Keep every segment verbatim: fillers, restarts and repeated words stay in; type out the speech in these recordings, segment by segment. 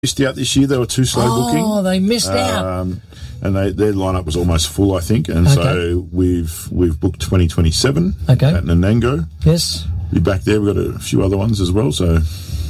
missed out this year. They were too slow oh, booking. Oh, they missed um, out. And they, their lineup was almost full, I think. And okay. so we've we've booked twenty twenty-seven okay. at Nanango. Yes. Be back there. We've got a few other ones as well. So,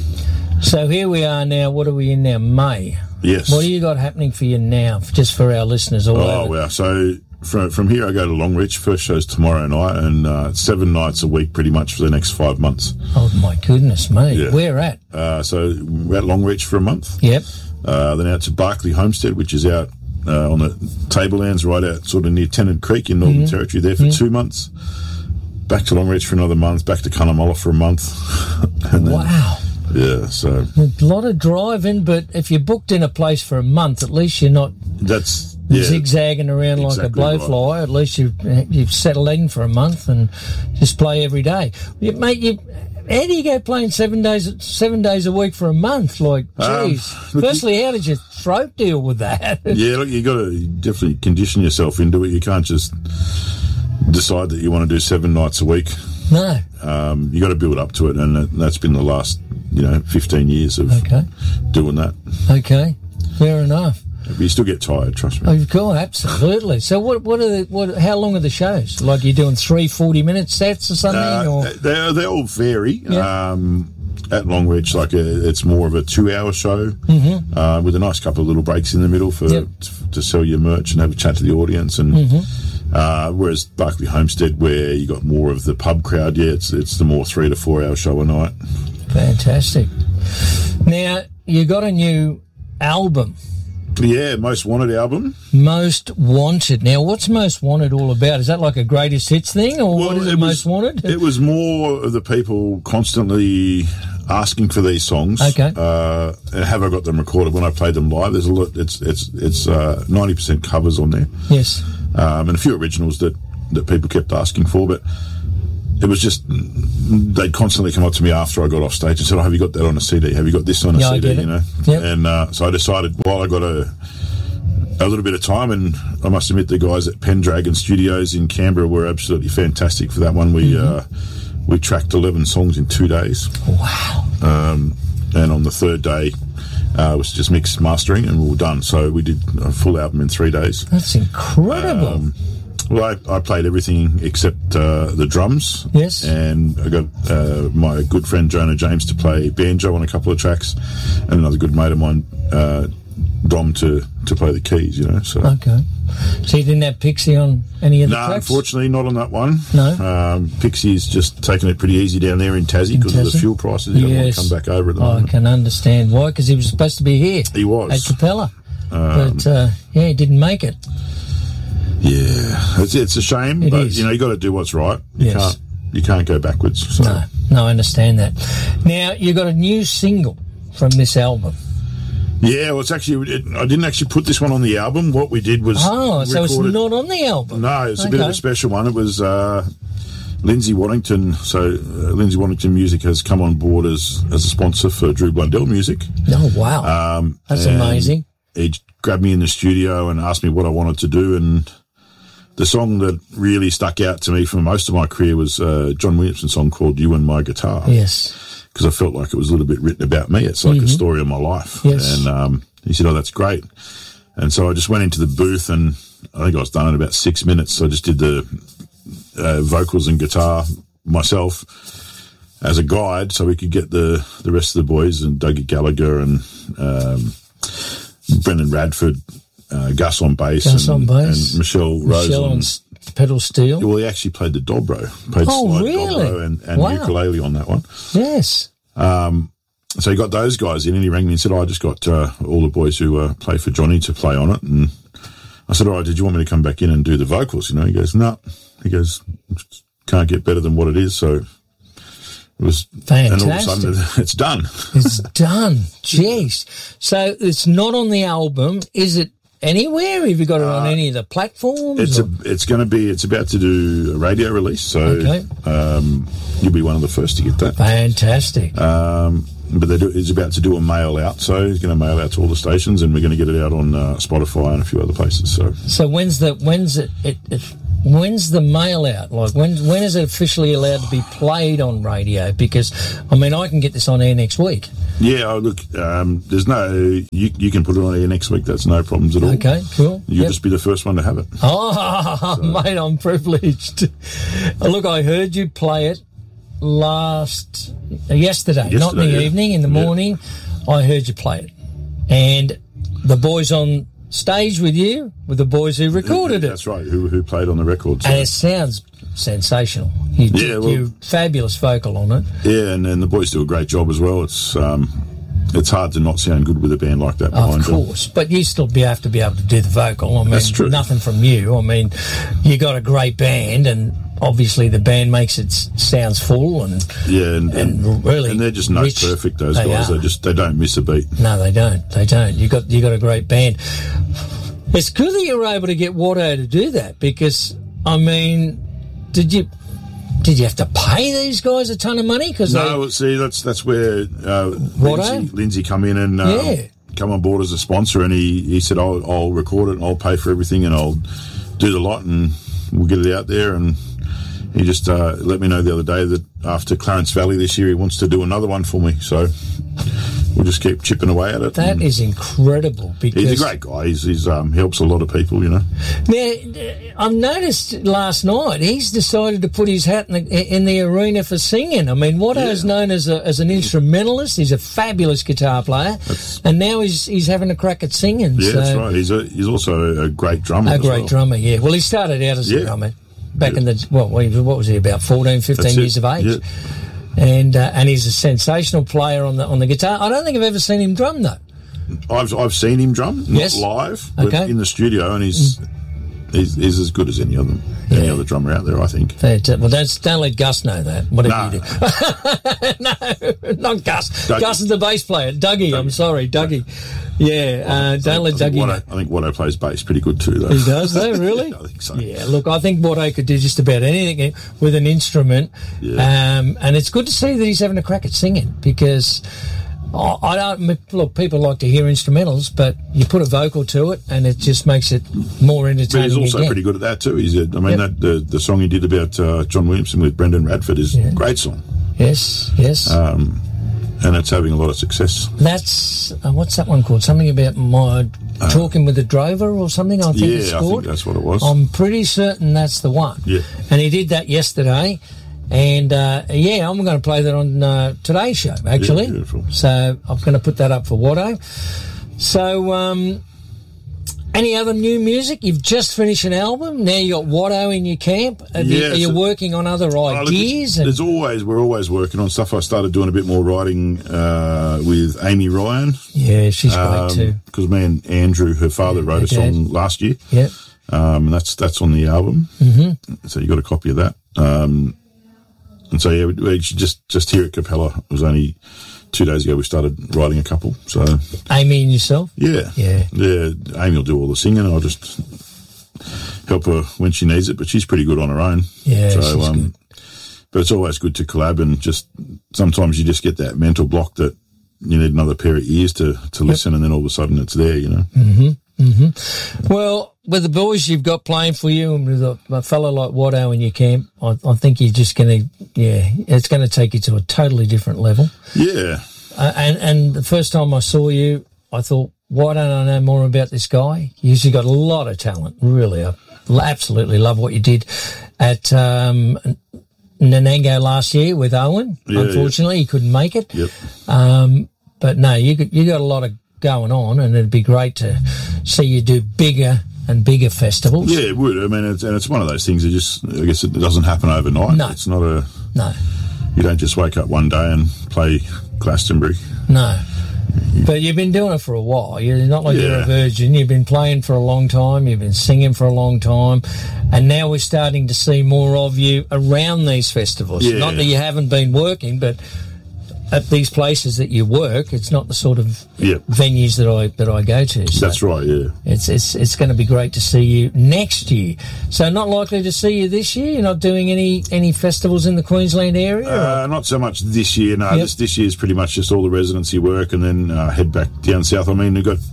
so here we are now. What are we in now? May. Yes. What do you got happening for you now, just for our listeners all oh, over? wow. So from, from here I go to Longreach. First show's tomorrow night, and uh, seven nights a week pretty much for the next five months. Oh, my goodness me. Yeah. Where at? Uh, so we're at Longreach for a month. Yep. Uh, then out to Barclay Homestead, which is out uh, on the Tablelands, right out sort of near Tennant Creek in Northern mm-hmm. Territory, there for mm-hmm. two months. Back to Longreach for another month. Back to Cunnamulla for a month. and then, wow. Yeah, so a lot of driving, but if you're booked in a place for a month, at least you're not that's yeah, zigzagging around exactly like a blowfly. Right. At least you've you've settled in for a month and just play every day. You, mate, you. How do you go playing seven days seven days a week for a month? Like, geez. Um, Firstly, you, how did your throat deal with that? Yeah, look, you got to definitely condition yourself into it. You can't just decide that you want to do seven nights a week. No. Um, you got to build up to it, and that's been the last, you know, fifteen years of okay. doing that. Okay, fair enough. But you still get tired, trust me. Of course, absolutely. So, what? What are the? What? How long are the shows? Like, you're doing three forty-minute sets or something? Uh, or? They they all vary. Yeah. Um, at Longreach, like a, it's more of a two-hour show mm-hmm. uh, with a nice couple of little breaks in the middle for yep. to, to sell your merch and have a chat to the audience. And mm-hmm. uh, whereas Barclay Homestead, where you got more of the pub crowd, yeah, it's it's the more three to four-hour show a night. Fantastic. Now you got a new album. Yeah, Most Wanted album. Most Wanted. Now, what's Most Wanted all about? Is that like a greatest hits thing, or well, what is it, it Most was, Wanted? It was more of the people constantly asking for these songs. Okay. Uh, and have I got them recorded when I played them live? There's a lot. It's it's it's uh, ninety percent covers on there. Yes. Um, and a few originals that that people kept asking for, but it was just they'd constantly come up to me after I got off stage and said, "Oh, have you got that on a C D? Have you got this on a yeah, C D?" I get it. You know. Yep. And uh, so I decided, while I got a a little bit of time, and I must admit the guys at Pendragon Studios in Canberra were absolutely fantastic for that one. We mm-hmm. uh, we tracked eleven songs in two days. Wow. Um, and on the third day, uh, it was just mixed mastering, and we were done. So we did a full album in three days. That's incredible. Um, Well, I, I played everything except uh, the drums. Yes. And I got uh, my good friend Jonah James to play banjo on a couple of tracks, and another good mate of mine, uh, Dom, to, to play the keys, you know. So. Okay. So you didn't have Pixie on any of the no, tracks? No, unfortunately not on that one. No? Um, Pixie's just taking it pretty easy down there in Tassie because of the fuel prices. He yes. doesn't want to come back over at the oh, moment. I can understand why, because he was supposed to be here. He was. At Capella. Um, but, uh, yeah, he didn't make it. Yeah, it's, it's a shame, it but is. you know you got to do what's right. You yes. can't you can't go backwards. So. No, no, I understand that. Now you got a new single from this album. Yeah, well, it's actually it, I didn't actually put this one on the album. What we did was oh, so it's not on the album. No, it's okay. a bit of a special one. It was uh, Lindsay Waddington. So uh, Lindsay Waddington Music has come on board as as a sponsor for Drew Blundell Music. Oh wow, um, that's amazing. He grabbed me in the studio and asked me what I wanted to do, and the song that really stuck out to me for most of my career was uh, John Williamson's song called You and My Guitar. Yes. Because I felt like it was a little bit written about me. It's like mm-hmm. a story of my life. Yes. And um, he said, oh, that's great. And so I just went into the booth, and I think I was done in about six minutes. So I just did the uh, vocals and guitar myself as a guide so we could get the, the rest of the boys, and Dougie Gallagher and um, Brendan Radford, Uh, Gus on bass, Gus and, on bass. and Michelle Rose Michelle on, on pedal steel. Well, he actually played the dobro, played oh, slide really? dobro and, and wow. ukulele on that one. Yes. Um, so he got those guys in, and he rang me and said, oh, I just got uh, all the boys who uh, play for Johnny to play on it. And I said, all right, did you want me to come back in and do the vocals? You know, he goes, no. He goes, can't get better than what it is. So it was, fantastic. And all of a sudden, it's done. It's done. Jeez. So it's not on the album. Is it anywhere? Have you got it on uh, any of the platforms? It's or? a, it's going to be. It's about to do a radio release, so okay. um, you'll be one of the first to get that. Fantastic. Um, but they do, it's about to do a mail out, so he's going to mail out to all the stations, and we're going to get it out on uh, Spotify and a few other places. So, so when's the when's it, it, it when's the mail out? Like when when is it officially allowed to be played on radio? Because I mean, I can get this on air next week. Yeah, oh, look, um, there's no, you, you can put it on here next week. That's no problems at all. Okay, cool. You'll Yep. just be the first one to have it. Oh, so. Mate, I'm privileged. Look, I heard you play it last, uh, yesterday, yesterday, not in the yeah. evening, in the morning. Yeah. I heard you play it. And the boys on stage with you were the boys who recorded yeah, it. That's right, who who played on the record. So. And it sounds sensational. You yeah, well, you're fabulous vocal on it. Yeah, and, and the boys do a great job as well. It's um, it's hard to not sound good with a band like that behind Of course, you. But you still be, have to be able to do the vocal. I mean, That's true. Nothing from you. I mean, you got a great band, and obviously the band makes it sounds full and yeah, and, and, and really and they're just note rich. perfect. Those they guys, are. they just they don't miss a beat. No, they don't. They don't. You got you got a great band. It's good that you were able to get Watto to do that because I mean, did you? Did you have to pay these guys a ton of money? Cause no, they, see, that's that's where uh, Lindsay, Lindsay come in and um, yeah. come on board as a sponsor, and he, he said, I'll, I'll record it, and I'll pay for everything, and I'll do the lot, and we'll get it out there. And he just uh, let me know the other day that after Clarence Valley this year, he wants to do another one for me. So we'll just keep chipping away at it. That is incredible. Because he's a great guy. He's, he's um, helps a lot of people, you know. Now, I've noticed last night he's decided to put his hat in the, in the arena for singing. I mean, Watto's yeah. known as a, as an instrumentalist. He's a fabulous guitar player, that's, and now he's he's having a crack at singing. Yeah, so that's right. He's a, he's also a great drummer. A as great well. drummer, yeah. Well, he started out as yeah. a drummer back yeah. in the what? What was he about? fourteen, fifteen years of age. Yeah. And uh, and he's a sensational player on the on the guitar. I don't think I've ever seen him drum though. I've I've seen him drum, not yes. live, but okay. in the studio, and he's mm. he's, he's as good as any other any yeah. other drummer out there, I think. Well, don't don't let Gus know that. Whatever no. you do, no, not Gus. Dougie. Gus is the bass player. Dougie, Dougie. I'm sorry, Dougie. Yeah, uh, don't I, let I Dougie Watto, know. I think Watto plays bass pretty good too, though. He does, though, really? I think so. Yeah, look, I think Watto could do just about anything with an instrument. Yeah. Um, and it's good to see that he's having a crack at singing because oh, I don't look. People like to hear instrumentals, but you put a vocal to it, and it just makes it more entertaining. But he's also again. pretty good at that too. He's, a, I mean, yep. that the, the song he did about uh, John Williamson with Brendan Radford is yeah. a great song. Yes, yes. Um, and it's having a lot of success. That's uh, what's that one called? Something about my uh, talking with the drover or something. I think yeah, it's I called. think that's what it was. I'm pretty certain that's the one. Yeah, and he did that yesterday. And, uh, yeah, I'm going to play that on uh, today's show, actually. Yeah, beautiful. So I'm going to put that up for Watto. So, um, any other new music? You've just finished an album. Now you got Watto in your camp. Are, yeah, you, are you so, working on other ideas? Oh, look, there's, there's always, we're always working on stuff. I started doing a bit more writing uh, with Amy Ryan. Yeah, she's um, great too. Because me and Andrew, her father, yeah, wrote a dad. song last year. Yeah. Um, and that's that's on the album. Mm-hmm. So you got a copy of that. Um, and so, yeah, we, we just, just here at Capella, it was only two days ago we started writing a couple. So Amy and yourself? Yeah. Yeah. Yeah. Amy will do all the singing. I'll just help her when she needs it, but she's pretty good on her own. Yeah, so, she's um, good. But it's always good to collab, and just sometimes you just get that mental block that you need another pair of ears to, to listen, yep. and then all of a sudden it's there, you know. Mm-hmm. Mm-hmm. Well, with the boys you've got playing for you, and with a, a fellow like Watto in your camp, I, I think you're just going to, yeah, it's going to take you to a totally different level. Yeah. Uh, and and the first time I saw you, I thought, why don't I know more about this guy? You've got a lot of talent, really. I absolutely love what you did at um, Nanango last year with Owen. Yeah, Unfortunately, yeah. he couldn't make it. Yep. Um, but no, you you got a lot of going on, and it'd be great to see you do bigger and bigger festivals. Yeah, it would. I mean, it's, and it's one of those things that just, I guess it doesn't happen overnight. No. It's not a... No. You don't just wake up one day and play Glastonbury. No. But you've been doing it for a while. You're not like yeah. you're a virgin. You've been playing for a long time. You've been singing for a long time. And now we're starting to see more of you around these festivals. Yeah. Not that you haven't been working, but at these places that you work, it's not the sort of yep. venues that I that I go to. So that's right, yeah. It's it's it's going to be great to see you next year. So not likely to see you this year? You're not doing any, any festivals in the Queensland area? Uh, not so much this year, no. Yep. This, this year's pretty much just all the residency work and then uh, head back down south. I mean, we've got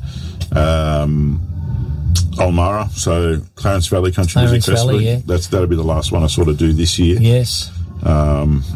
um, Ulmarra, so Clarence Valley Country Clarence Music Festival. Valley, yeah. That's, that'll be the last one I sort of do this year. Yes. Um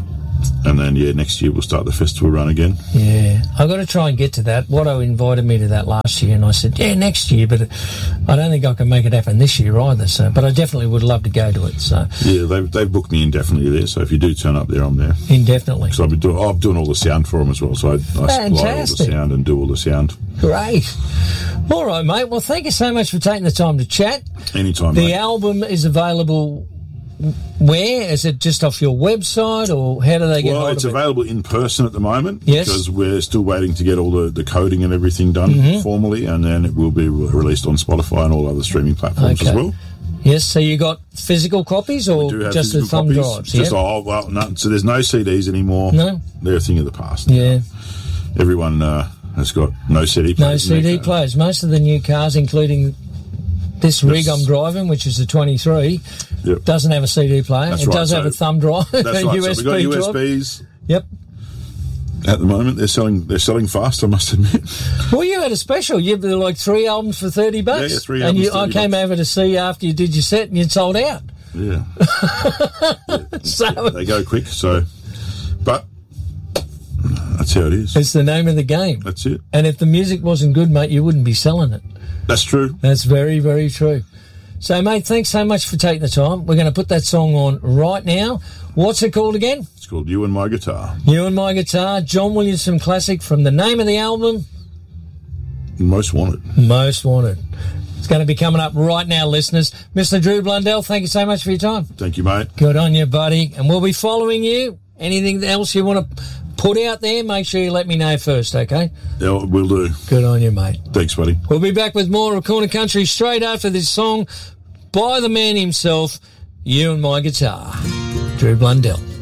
And then, yeah, next year we'll start the festival run again. Yeah, I've got to try and get to that. Watto invited me to that last year, and I said, yeah, next year, but I don't think I can make it happen this year either. So, but I definitely would love to go to it. So yeah, they've, they've booked me indefinitely there, so if you do turn up there, I'm there. Indefinitely. Because I'll be doing, I'm doing all the sound for them as well, so I, I supply all the sound and do all the sound. Great. All right, mate. Well, thank you so much for taking the time to chat. Anytime, The mate. album is available... Where? Is it just off your website, or how do they get Well, hold it's of it? available in person at the moment. Yes. Because we're still waiting to get all the, the coding and everything done Mm-hmm. formally, and then it will be re- released on Spotify and all other streaming platforms Okay. as well. Yes, so you got physical copies or Do have just the physical thumb copies. drives? Just, yeah? oh, well, no, so there's no C Ds anymore. No? They're a thing of the past. Yeah. Everyone uh, has got no C D players. No in C their D car. players. Most of the new cars, including this rig That's- I'm driving, which is the twenty-three, Yep. doesn't have a C D player. That's it right, does have so- a thumb drive, That's a right. U S So B we've got drive. U S Bs Yep. at the moment. They're selling. They're selling fast. I must admit. Well, you had a special. You had like three albums for thirty bucks. Yeah, yeah, three and albums you, for I thirty came bucks. over to see you after you did your set, and you'd sold out. Yeah. So They go quick. So, but that's how it is. it's the name of the game. That's it. And if the music wasn't good, mate, you wouldn't be selling it. That's true. That's very, very true. So, mate, thanks so much for taking the time. We're going to put that song on right now. What's it called again? It's called You and My Guitar. You and My Guitar, John Williamson classic from the name of the album, Most Wanted. Most Wanted. It's going to be coming up right now, listeners. Mister Drew Blundell, thank you so much for your time. Thank you, mate. Good on you, buddy. And we'll be following you. Anything else you want to put out there, make sure you let me know first, okay? Yeah, we'll do. Good on you, mate. Thanks, buddy. We'll be back with more of Corner Country straight after this song by the man himself, You and My Guitar, Drew Blundell.